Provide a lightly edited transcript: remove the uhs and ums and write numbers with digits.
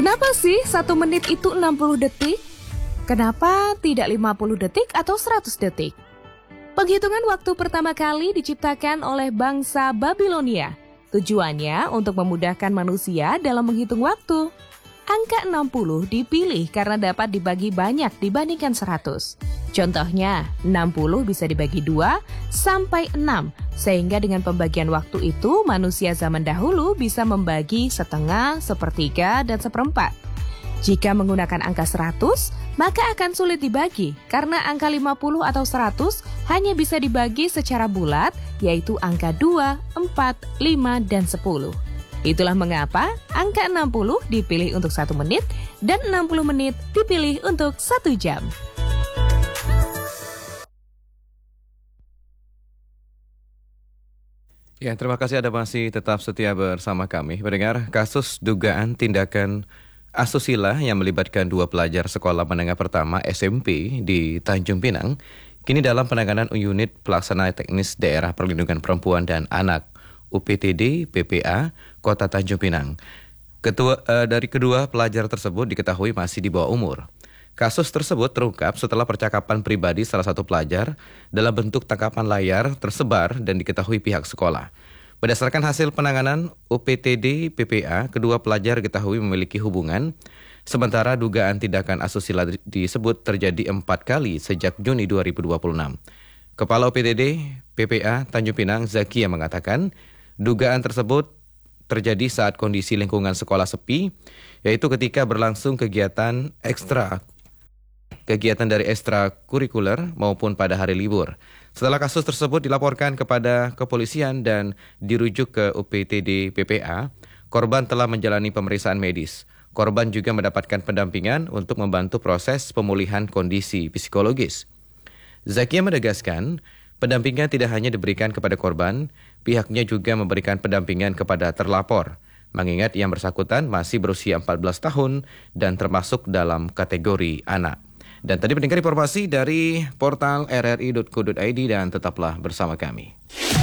Kenapa sih 1 menit itu 60 detik? Kenapa tidak 50 detik atau 100 detik? Penghitungan waktu pertama kali diciptakan oleh bangsa Babilonia. Tujuannya untuk memudahkan manusia dalam menghitung waktu. Angka 60 dipilih karena dapat dibagi banyak dibandingkan 100. Contohnya, 60 bisa dibagi 2 sampai 6, sehingga dengan pembagian waktu itu manusia zaman dahulu bisa membagi setengah, sepertiga, dan seperempat. Jika menggunakan angka 100, maka akan sulit dibagi karena angka 50 atau 100 hanya bisa dibagi secara bulat, yaitu angka 2, 4, 5, dan 10. Itulah mengapa angka 60 dipilih untuk 1 menit dan 60 menit dipilih untuk 1 jam. Ya, terima kasih Anda masih tetap setia bersama kami. Mendengar kasus dugaan tindakan asusila yang melibatkan 2 pelajar sekolah menengah pertama SMP di Tanjung Pinang, kini dalam penanganan unit pelaksana teknis daerah perlindungan perempuan dan anak UPTD PPA Kota Tanjung Pinang. Dari kedua pelajar tersebut diketahui masih di bawah umur. Kasus tersebut terungkap setelah percakapan pribadi salah satu pelajar dalam bentuk tangkapan layar tersebar dan diketahui pihak sekolah. Berdasarkan hasil penanganan UPTD PPA, kedua pelajar diketahui memiliki hubungan, sementara dugaan tindakan asusila disebut terjadi 4 kali sejak Juni 2026. Kepala UPTD PPA Tanjung Pinang Zakia mengatakan, dugaan tersebut terjadi saat kondisi lingkungan sekolah sepi, yaitu ketika berlangsung kegiatan dari ekstrakurikuler maupun pada hari libur. Setelah kasus tersebut dilaporkan kepada kepolisian dan dirujuk ke UPTD PPA, korban telah menjalani pemeriksaan medis. Korban juga mendapatkan pendampingan untuk membantu proses pemulihan kondisi psikologis. Zakia menegaskan, pendampingan tidak hanya diberikan kepada korban, pihaknya juga memberikan pendampingan kepada terlapor, mengingat yang bersangkutan masih berusia 14 tahun dan termasuk dalam kategori anak. Dan tadi mendengar informasi dari portal rri.co.id dan tetaplah bersama kami.